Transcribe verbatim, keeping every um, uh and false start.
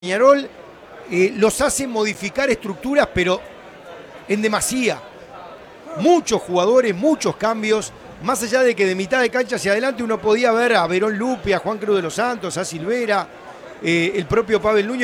Peñarol eh, los hace modificar estructuras, pero en demasía. Muchos jugadores, muchos cambios, más allá de que de mitad de cancha hacia adelante uno podía ver a Verón Lupe, a Juan Cruz de los Santos, a Silvera, eh, el propio Pavel Núñez.